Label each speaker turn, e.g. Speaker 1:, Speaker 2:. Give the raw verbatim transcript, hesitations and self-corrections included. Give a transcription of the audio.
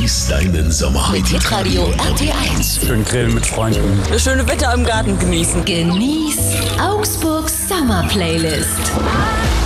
Speaker 1: Genieß deinen Sommer
Speaker 2: Mit Hitradio R T eins.
Speaker 3: Schön grillen mit Freunden.
Speaker 4: Das schöne Wetter im Garten genießen.
Speaker 2: Genieß Augsburgs Sommer Playlist.